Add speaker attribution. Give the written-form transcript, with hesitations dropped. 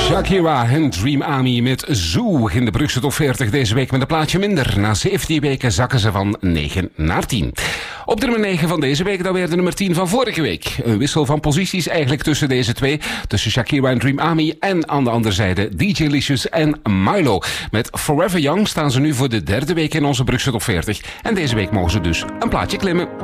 Speaker 1: Shakira en Dream Army met Zoo in de Brugse Top 40 deze week met een plaatje minder. Na 17 weken zakken ze van 9 naar 10. Op de nummer 9 van deze week dan weer de nummer 10 van vorige week. Een wissel van posities eigenlijk tussen deze twee. Tussen Shakira en Dream Army en aan de andere zijde DJ Licious en Milo. Met Forever Young staan ze nu voor de derde week in onze Brugse Top 40. En deze week mogen ze dus een plaatje klimmen.